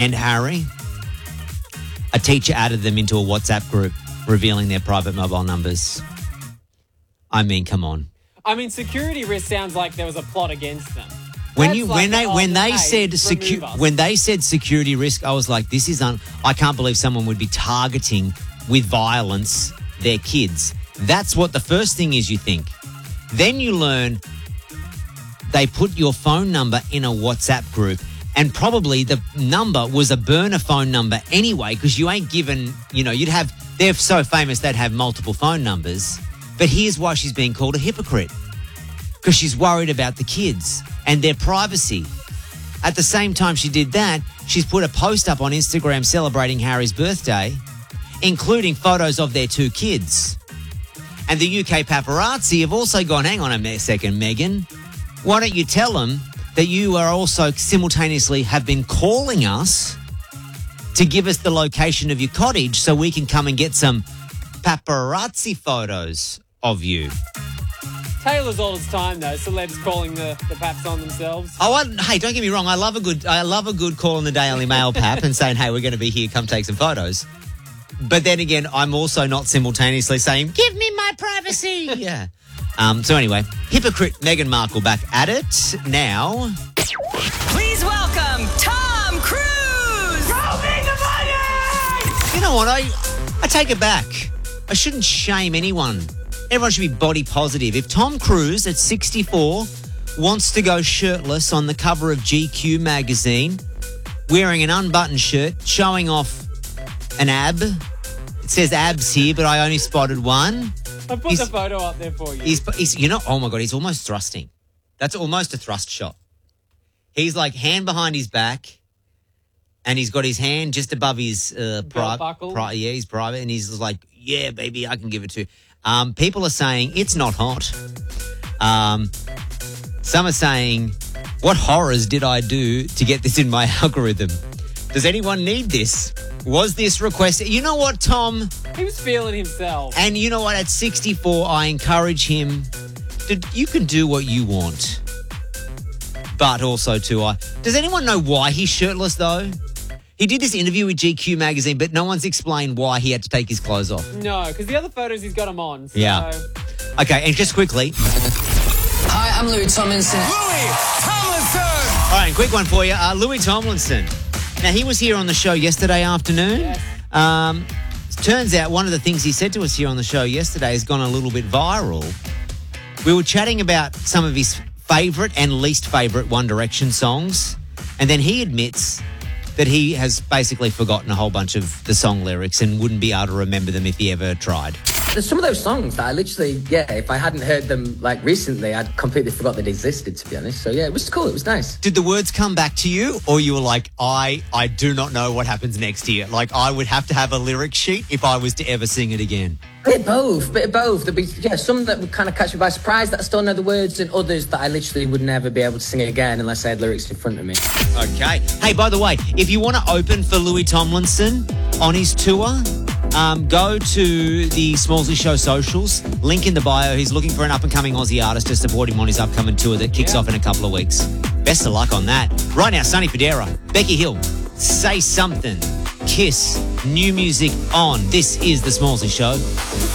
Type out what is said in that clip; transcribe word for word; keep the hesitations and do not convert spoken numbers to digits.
and Harry. A teacher added them into a WhatsApp group, revealing their private mobile numbers. I mean, come on. I mean, security risk sounds like there was a plot against them. When That's you like, when they oh, when they hey, said remove secu- us. when they said security risk, I was like, this is un- I can't believe someone would be targeting with violence their kids. That's what the first thing is you think. Then you learn they put your phone number in a WhatsApp group, and probably the number was a burner phone number anyway, because you ain't given, you know, you'd have, they're so famous they'd have multiple phone numbers. But here's why she's being called a hypocrite. Because she's worried about the kids and their privacy. At the same time she did that, she's put a post up on Instagram celebrating Harry's birthday, including photos of their two kids. And the U K paparazzi have also gone, hang on a second, Meghan. Why don't you tell them that you are also simultaneously have been calling us to give us the location of your cottage so we can come and get some paparazzi photos of you. Taylor's all its time, though. Celebs calling the, the paps on themselves. Oh, I, hey, don't get me wrong. I love a good, I love a good call in the Daily Mail, pap, and saying, "Hey, we're going to be here. Come take some photos." But then again, I'm also not simultaneously saying, "Give me my privacy." Yeah. Um. So anyway, hypocrite Meghan Markle back at it now. Please welcome Tom Cruise. Throw me the money! You know what? I I take it back. I shouldn't shame anyone. Everyone should be body positive. If Tom Cruise at sixty-four wants to go shirtless on the cover of G Q magazine, wearing an unbuttoned shirt, showing off an ab. It says abs here, but I only spotted one. I put He's- the photo up there for you. He's, he's, you know, oh my God, he's almost thrusting. That's almost a thrust shot. He's like hand behind his back, and he's got his hand just above his uh, private. buckle. Pri- yeah, he's private, and he's like, yeah, baby, I can give it to you. Um, people are saying it's not hot. Um, some are saying, what horrors did I do to get this in my algorithm? Does anyone need this? Was this requested? You know what, Tom? He was feeling himself. And you know what? At sixty-four, I encourage him to, you can do what you want. But also, too, I. Does anyone know why he's shirtless, though? He did this interview with G Q magazine, but no one's explained why he had to take his clothes off. No, because the other photos he's got them on. So. Yeah. Okay, and just quickly. Hi, I'm Louis Tomlinson. Louis Tomlinson! All right, quick one for you. Uh, Louis Tomlinson. Now, he was here on the show yesterday afternoon. Yes. Um, turns out one of the things he said to us here on the show yesterday has gone a little bit viral. We were chatting about some of his favourite and least favourite One Direction songs, and then he admits that he has basically forgotten a whole bunch of the song lyrics and wouldn't be able to remember them if he ever tried. There's some of those songs that I literally, yeah, if I hadn't heard them like recently, I'd completely forgot they existed, to be honest. So yeah, it was cool. It was nice. Did the words come back to you, or you were like, I, I do not know what happens next here? Like, I would have to have a lyric sheet if I was to ever sing it again. Bit of both, bit of both. There'd be, yeah, some that would kind of catch me by surprise that I still know the words, and others that I literally would never be able to sing it again unless I had lyrics in front of me. Okay. Hey, by the way, if you want to open for Louis Tomlinson on his tour, um, go to the Smallsy Show socials. Link in the bio. He's looking for an up-and-coming Aussie artist to support him on his upcoming tour that kicks Yeah. off in a couple of weeks. Best of luck on that. Right now, Sonny Fodera, Becky Hill, Say Something, Kiss, new music on. This is the Smallsy Show.